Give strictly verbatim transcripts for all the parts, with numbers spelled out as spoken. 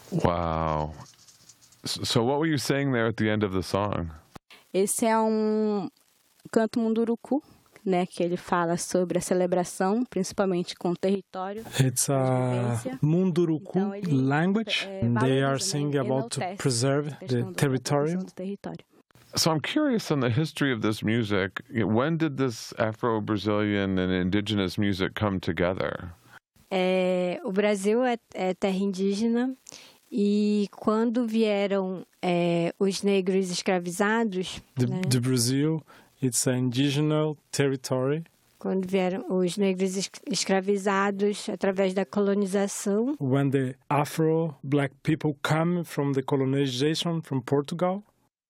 Wow. So what were you saying there at the end of the song? Esse é um canto munduruku, né, que ele fala sobre a celebração, principalmente com o território. It's a Munduruku language. They are singing about to preserve the territory. So I'm curious on the history of this music. When did this Afro-Brazilian and indigenous music come together? É, o Brasil é, é terra indígena e quando vieram é, os negros escravizados, the, né? the Brazil, it's an indigenous territory. Quando vieram os negros escravizados através da colonização. When the Afro-Black people come from the colonization from Portugal.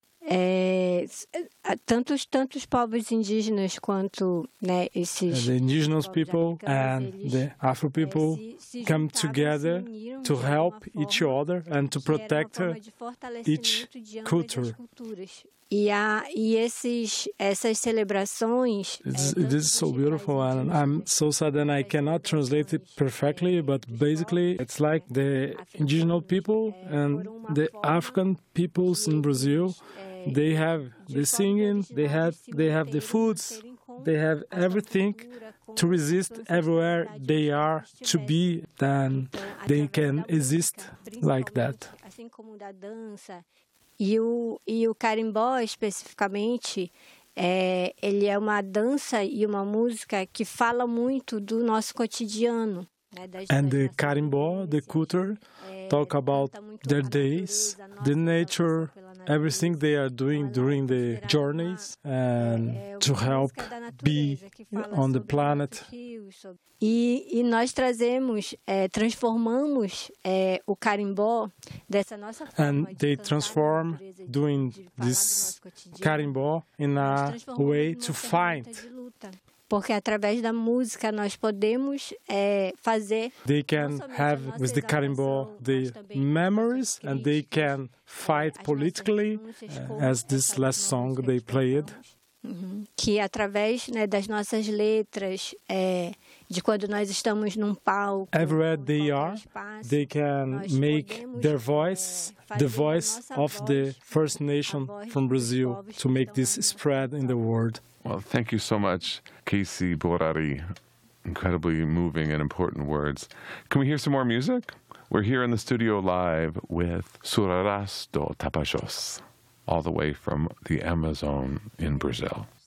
É, tantos tantos povos indígenas quanto, né, esses the indigenous people and the Afro people come together to help each other and to protect each culture. E, a, e esses, essas celebrações... It's, it is so beautiful, and I'm so sad that I cannot translate it perfectly, but basically it's like the indigenous people and the African peoples in Brazil, they have the singing, they have, they have the foods, they have everything to resist everywhere they are to be, then they can exist like that. Assim como da dança. E o, e o carimbó, especificamente, é, ele é uma dança e uma música que fala muito do nosso cotidiano. Né, das, And das the carimbó, the culture, talk about their days, the nature, everything they are doing during the journeys, and to help be on the planet. E, e nós trazemos, é, transformamos é, o carimbó dessa nossa forma. And they transform doing this carimbó in a way to find. Porque através da música nós podemos é, fazer. They can have with the carimbó the memories, and they can fight politically, uh, as this last song they played. Uhum. Que através, né, das nossas letras, é, de quando nós estamos num palco, everywhere they are, espaço, they can make their voice the voice of the First Nation from Brazil to make this spread in the world. Well, thank you so much, Casey Borari. Incredibly moving and important words. Can we hear some more music? We're here in the studio live with Surarás do Tapajós, all the way from the Amazon in Brazil.